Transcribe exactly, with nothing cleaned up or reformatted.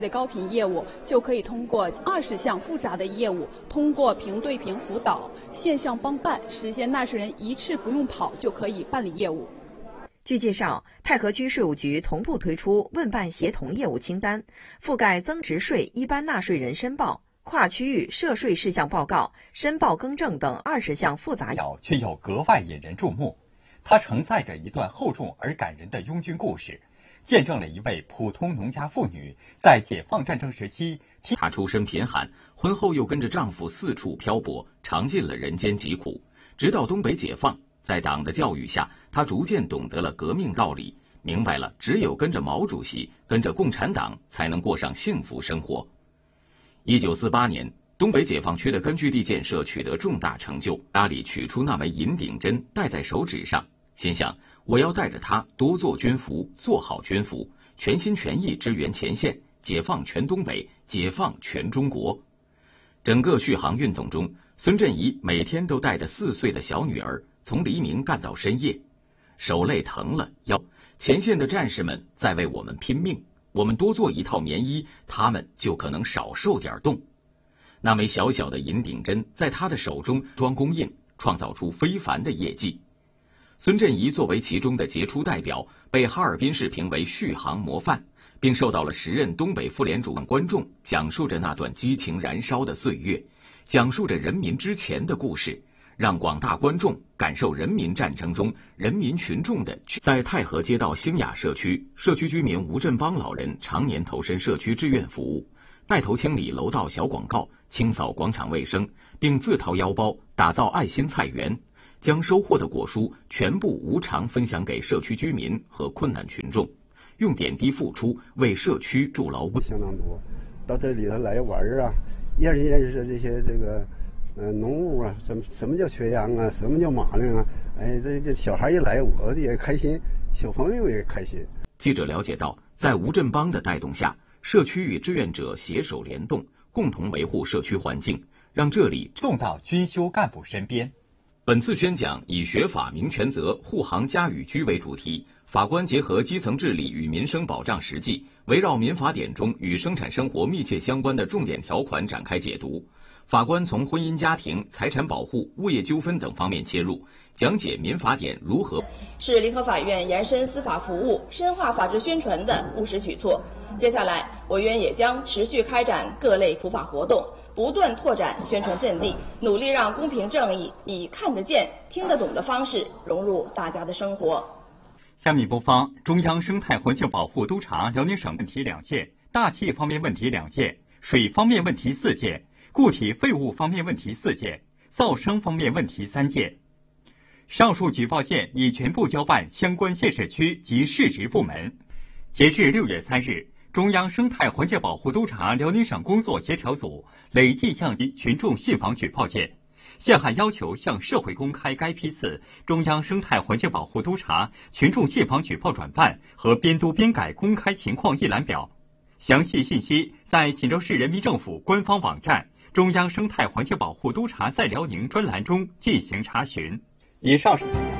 的高频业务就可以通过二十项复杂的业务，通过平对平辅导、线上帮办，实现纳税人一次不用跑就可以办理业务。 据介绍，太和区税务局同步推出问办协同业务清单，覆盖增值税一般纳税人申报、跨区域涉税事项报告、申报更正等二十项复杂， 却又格外引人注目。它承载着一段厚重而感人的拥军故事，见证了一位普通农家妇女在解放战争时期， 她出身贫寒，婚后又跟着丈夫四处漂泊，尝尽了人间疾苦。直到东北解放，在党的教育下，她逐渐懂得了革命道理，明白了只有跟着毛主席，跟着共产党，才能过上幸福生活。一九四八年，东北解放区的根据地建设取得重大成就，家里取出那枚银顶针，戴在手指上，心想我要带着它多做军服，做好军服，全心全意支援前线，解放全东北，解放全中国。整个续航运动中，孙振仪每天都带着四岁的小女儿，从黎明干到深夜，手累疼了腰，前线的战士们在为我们拼命，我们多做一套棉衣，他们就可能少受点冻。那枚小小的银顶针在他的手中装供应，创造出非凡的业绩。孙振仪作为其中的杰出代表，被哈尔滨市评为续航模范，并受到了时任东北妇联主任观众讲述着那段激情燃烧的岁月，讲述着人民之前的故事，让广大观众感受人民战争中人民群众的。在太和街道兴雅社区，社区居民吴振邦老人常年投身社区志愿服务，带头清理楼道小广告，清扫广场卫生，并自掏腰包打造爱心菜园，将收获的果蔬全部无偿分享给社区居民和困难群众，用点滴付出为社区筑牢温。 相当多，到这里头来玩啊，认识认识这些这个呃农物啊，什么什么叫缺氧啊，什么叫马铃啊，哎，这这小孩一来，我也开心，小朋友也开心。 记者了解到，在吴振邦的带动下，社区与志愿者携手联动，共同维护社区环境，让这里送到军修干部身边。 本次宣讲以学法明权责，护航家与居为主题，法官结合基层治理与民生保障实际，围绕民法典中与生产生活密切相关的重点条款展开解读。法官从婚姻家庭、财产保护、物业纠纷等方面切入，讲解民法典如何是联合法院延伸司法服务、深化法治宣传的务实举措。接下来，委员也将持续开展各类普法活动，不断拓展宣传阵地，努力让公平正义以看得见、听得懂的方式融入大家的生活。 下面播放中央生态环境保护督察辽宁省问题两件，大气方面问题两件，水方面问题四件，固体废物方面问题四件，噪声方面问题三件。上述举报件已全部交办相关县市区及市直部门。截至六月三日，中央生态环境保护督察辽宁省工作协调组累计向群众信访举报件，现函要求向社会公开该批次中央生态环境保护督察群众信访举报转办和编读编改公开情况一览表。详细信息在锦州市人民政府官方网站中央生态环境保护督察在辽宁专栏中进行查询。以上是。